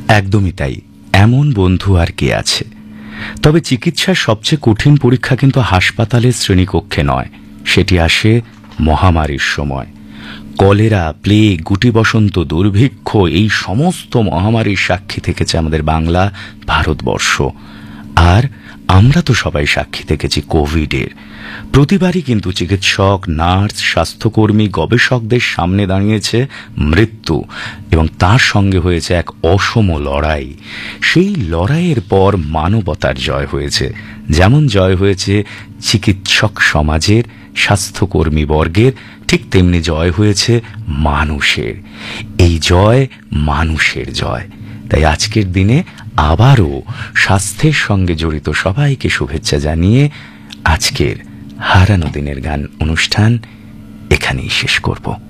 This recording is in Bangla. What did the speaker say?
একদমই তাই। এমন বন্ধু আর কে আছে? তবে চিকিৎসার সবচেয়ে কঠিন পরীক্ষা কিন্তু হাসপাতালের শ্রেণীকক্ষে নয়, সেটি আসে মহামারীর সময়। কলেরা, প্লেগ, গুটি বসন্ত, দুর্ভিক্ষ, এই সমস্ত মহামারীর সাক্ষী থেকেছে আমাদের বাংলা ভারতবর্ষ। আর আমরা তো সবাই সাক্ষী থেকেছি কোভিডের। প্রতিবারই কিন্তু চিকিৎসক, নার্স, স্বাস্থ্যকর্মী, গবেষকদের সামনে দাঁড়িয়েছে মৃত্যু, এবং তার সঙ্গে হয়েছে এক অসম লড়াই। সেই লড়াইয়ের পর মানবতার জয় হয়েছে, যেমন জয় হয়েছে চিকিৎসক সমাজের, স্বাস্থ্যকর্মী বর্গের, ঠিক তেমনি জয় হয়েছে মানুষের। এই জয় মানুষের জয়। তাই আজকের দিনে আবারও স্বাস্থ্যের সঙ্গে জড়িত সবাইকে শুভেচ্ছা জানিয়ে আজকের হারানো দিনের গান অনুষ্ঠান এখানেই শেষ করব।